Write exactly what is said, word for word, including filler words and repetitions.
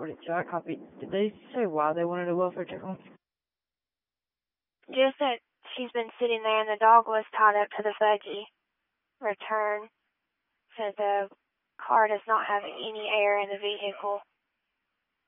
forty-two. I copied. Did they say why they wanted a welfare check on? Just that she's been sitting there and the dog was tied up to the buggy. Return. So the car does not have any air in the vehicle.